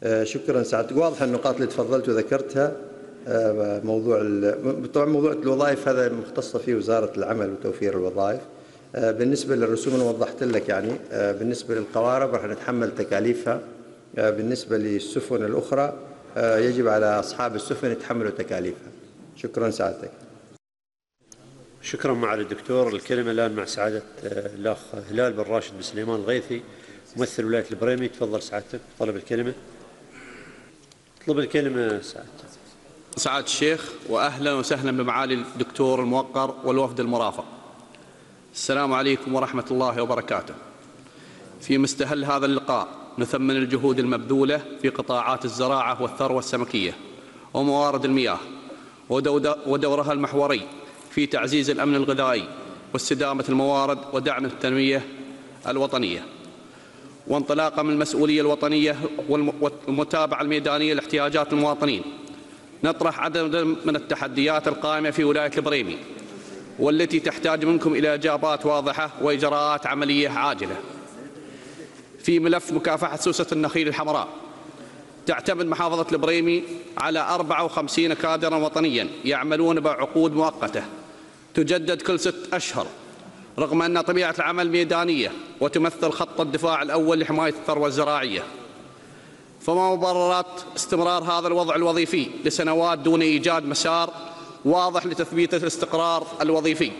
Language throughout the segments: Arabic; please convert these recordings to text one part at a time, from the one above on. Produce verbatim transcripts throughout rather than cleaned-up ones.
شكرا سعادتك. واضح النقاط اللي تفضلت وذكرتها. موضوع طبعا موضوع الوظائف هذا مختصة فيه وزارة العمل وتوفير الوظائف. بالنسبة للرسوم أنا وضحت لك يعني بالنسبة للقوارب راح نتحمل تكاليفها. بالنسبة للسفن الأخرى يجب على أصحاب السفن يتحملوا تكاليفها. شكرا سعادتك. شكرا معالي الدكتور. الكلمة الآن مع سعادة الأخ هلال بن راشد بن سليمان الغيثي ممثل ولاية البريمي. تفضل سعادتك. طلب الكلمة. طلب الكلمة سعادتك. سعادة الشيخ وأهلا وسهلا بمعالي الدكتور الموقر والوفد المرافق. السلام عليكم ورحمة الله وبركاته. في مستهل هذا اللقاء نثمن الجهود المبذولة في قطاعات الزراعة والثروة السمكية وموارد المياه ودورها المحوري في تعزيز الأمن الغذائي واستدامة الموارد ودعم التنمية الوطنية، وانطلاقا من المسؤولية الوطنية والمتابعة الميدانية لاحتياجات المواطنين. نطرح عدد من التحديات القائمة في ولاية البريمي والتي تحتاج منكم إلى إجابات واضحة وإجراءات عملية عاجلة. في ملف مكافحة سوسة النخيل الحمراء، تعتمد محافظة البريمي على أربعة وخمسين كادرا وطنيا يعملون بعقود مؤقتة تجدد كل ست أشهر، رغم أن طبيعة العمل ميدانية وتمثل خط الدفاع الأول لحماية الثروة الزراعية. فما مبررات استمرار هذا الوضع الوظيفي لسنوات دون إيجاد مسار واضح لتثبيت الاستقرار الوظيفي؟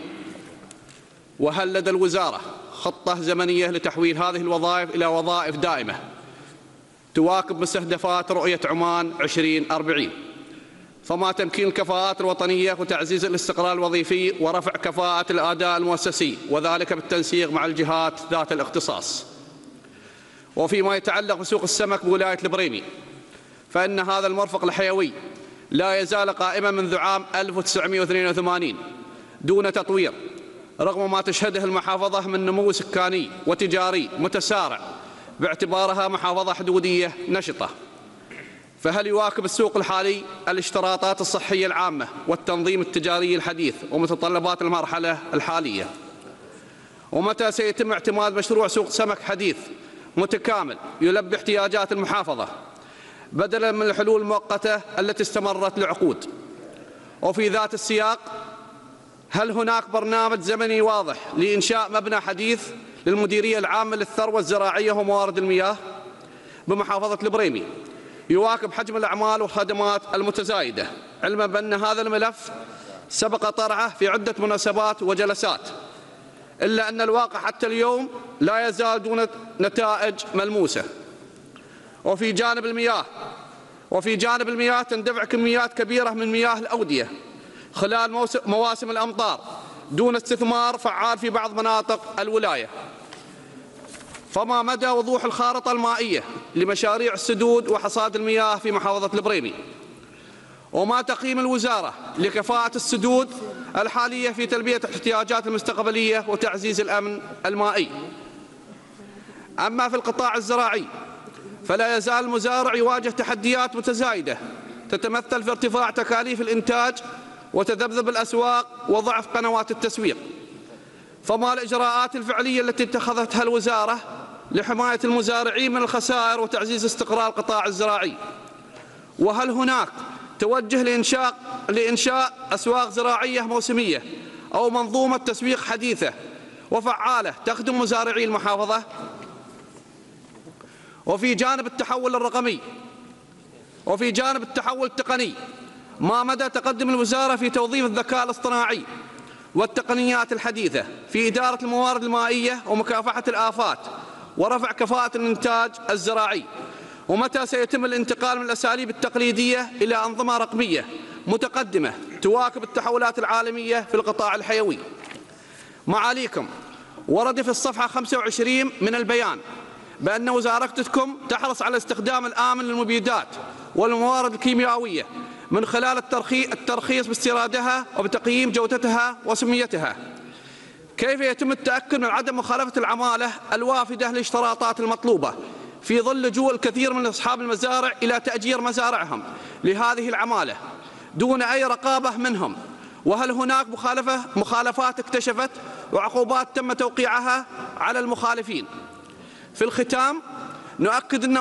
وهل لدى الوزارة خطة زمنية لتحويل هذه الوظائف إلى وظائف دائمة تواكب مستهدفات رؤية عمان عشرين أربعين؟ فما تمكين الكفاءات الوطنية وتعزيز الاستقرار الوظيفي ورفع كفاءة الأداء المؤسسي، وذلك بالتنسيق مع الجهات ذات الاختصاص؟ وفيما يتعلق بسوق السمك بولاية البريمي، فإن هذا المرفق الحيوي لا يزال قائما منذ عام ألف وتسعمئة واثنين وثمانين دون تطوير، رغم ما تشهده المحافظة من نمو سكاني وتجاري متسارع باعتبارها محافظة حدودية نشطة. فهل يواكب السوق الحالي الاشتراطات الصحية العامة والتنظيم التجاري الحديث ومتطلبات المرحلة الحالية؟ ومتى سيتم اعتماد مشروع سوق سمك حديث متكامل يلبي احتياجات المحافظة بدلا من الحلول المؤقتة التي استمرت لعقود؟ وفي ذات السياق، هل هناك برنامج زمني واضح لإنشاء مبنى حديث للمديرية العامة للثروة الزراعية وموارد المياه بمحافظة البريمي يواكب حجم الأعمال والخدمات المتزايدة، علما بأن هذا الملف سبق طرحه في عدة مناسبات وجلسات، إلا أن الواقع حتى اليوم لا يزال دون نتائج ملموسة؟ وفي جانب المياه وفي جانب المياه تندفع كميات كبيرة من مياه الأودية خلال مواسم الأمطار دون استثمار فعال في بعض مناطق الولاية. فما مدى وضوح الخارطة المائية لمشاريع السدود وحصاد المياه في محافظة البريمي؟ وما تقييم الوزارة لكفاءة السدود الحالية في تلبية الاحتياجات المستقبلية وتعزيز الأمن المائي؟ أما في القطاع الزراعي، فلا يزال المزارع يواجه تحديات متزايدة تتمثل في ارتفاع تكاليف الإنتاج وتذبذب الأسواق وضعف قنوات التسويق. فما الإجراءات الفعلية التي اتخذتها الوزارة لحماية المزارعين من الخسائر وتعزيز استقرار القطاع الزراعي؟ وهل هناك توجه لإنشاء, لإنشاء أسواق زراعية موسمية أو منظومة تسويق حديثة وفعالة تخدم مزارعي المحافظة؟ وفي جانب التحول الرقمي وفي جانب التحول التقني، ما مدى تقدم الوزارة في توظيف الذكاء الاصطناعي والتقنيات الحديثة في إدارة الموارد المائية ومكافحة الآفات ورفع كفاءة الإنتاج الزراعي؟ ومتى سيتم الانتقال من الأساليب التقليدية إلى أنظمة رقمية متقدمة تواكب التحولات العالمية في القطاع الحيوي؟ معاليكم، ورد في الصفحة خمسة وعشرين من البيان بأن وزارتكم تحرص على الاستخدام الآمن للمبيدات والموارد الكيميائية من خلال الترخيص باستيرادها وبتقييم جودتها وسميتها. كيف يتم التأكد من عدم مخالفة العمالة الوافدة للاشتراطات المطلوبة في ظل لجوء الكثير من أصحاب المزارع إلى تأجير مزارعهم لهذه العمالة دون أي رقابة منهم؟ وهل هناك مخالفة مخالفات اكتشفت وعقوبات تم توقيعها على المخالفين؟ في الختام، نؤكد أن